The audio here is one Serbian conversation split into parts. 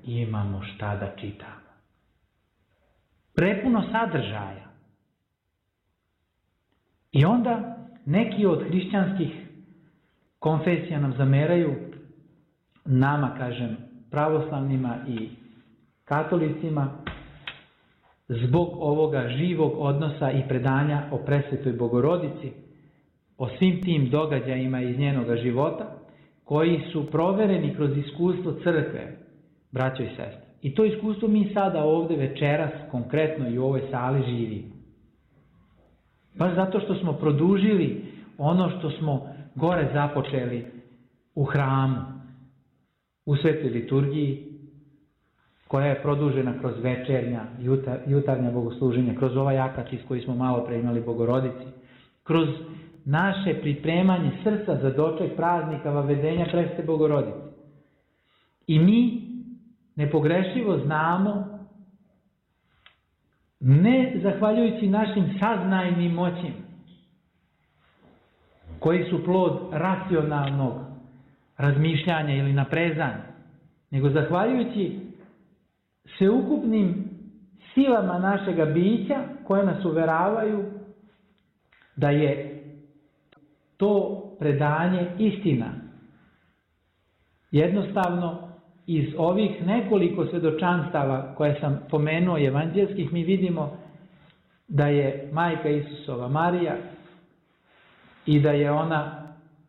imamo šta da čitamo. Prepuno sadržaja. I onda neki od hrišćanskih konfesija nam zameraju, nama, kažem, pravoslavnima i katolicima, zbog ovoga živog odnosa i predanja o Presvetoj Bogorodici, o svim tim događajima iz njenoga života, koji su provereni kroz iskustvo crkve, braćo i sestre. I to iskustvo mi sada ovde večeras, konkretno i u ovoj sali, živimo. Baš zato što smo produžili ono što smo gore započeli u hramu, u svetoj liturgiji, koja je produžena kroz večernja, jutarnja bogosluženja, kroz ovaj akatis koji smo malo pre imali Bogorodici, kroz naše pripremanje srca za doček praznika vavedenja Presvete Bogorodice. I mi nepogrešivo znamo, ne zahvaljujući našim saznajnim moćima, koji su plod racionalnog razmišljanja ili naprezanja, nego zahvaljujući sveukupnim silama našega bića koje nas uveravaju da je to predanje istina. Jednostavno, iz ovih nekoliko svedočanstava koje sam pomenuo evanđelskih, mi vidimo da je majka Isusova Marija i da je ona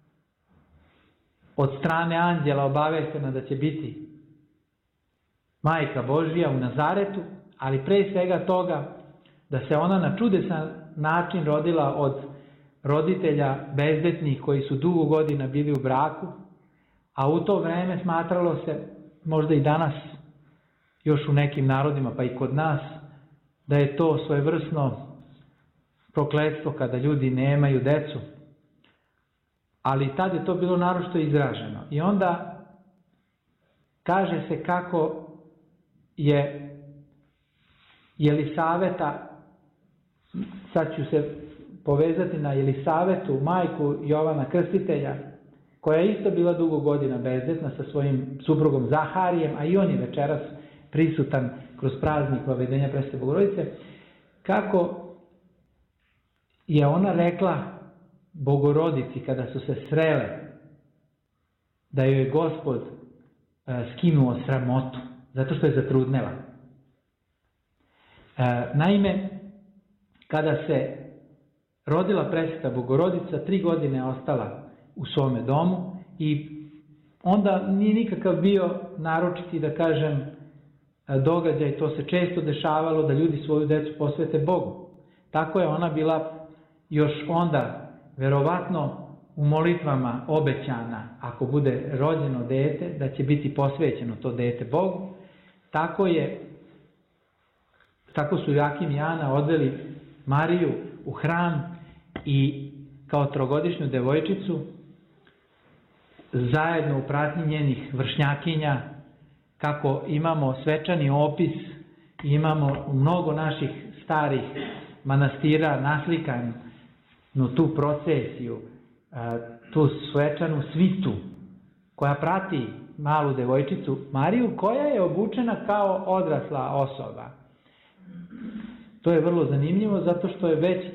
od strane anđela obaveštena da će biti majka Božija u Nazaretu, ali pre svega toga da se ona na čudesan način rodila od roditelja bezdetnih koji su dugo godina bili u braku, a u to vreme smatralo se, možda i danas, još u nekim narodima, pa i kod nas, da je to svojevrsno prokletstvo kada ljudi nemaju decu. Ali tad je to bilo naročito izraženo. I onda kaže se kako je Jelisaveta, sad ću se povezati na Jelisavetu, majku Jovana Krstitelja, koja je isto bila dugo godina bezdetna sa svojim suprugom Zaharijem, a i on je večeras prisutan kroz praznik vavedenja Presvete Bogorodice, kako je ona rekla Bogorodici kada su se srele, da joj je Gospod skinuo sramotu, zato što je zatrudnela. Naime, kada se rodila Presveta Bogorodica, 3 godine je ostala u svome domu i onda nije nikakav bio naročiti, da kažem, događaj, to se često dešavalo da ljudi svoju decu posvete Bogu. Tako je ona bila još onda verovatno u molitvama obećana, ako bude rođeno dete, da će biti posvećeno to dete Bogu. Tako su Joakim i Ana odveli Mariju u hram i kao 3-godišnju devojčicu, zajedno u pratnji njenih vršnjakinja, kako imamo svečani opis, imamo mnogo naših starih manastira naslikanu tu procesiju, tu svečanu svitu koja prati malu devojčicu Mariju, koja je obučena kao odrasla osoba. To je vrlo zanimljivo zato što je već